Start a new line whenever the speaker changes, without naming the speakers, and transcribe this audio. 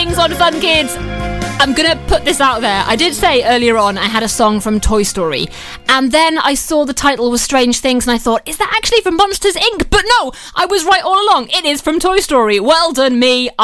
Things on Fun Kids. I'm going to put this out there. I did say earlier on I had a song from Toy Story, and then I saw the title was Strange Things, and I thought, is that actually from Monsters, Inc? But no, I was right all along. It is from Toy Story. Well done, me.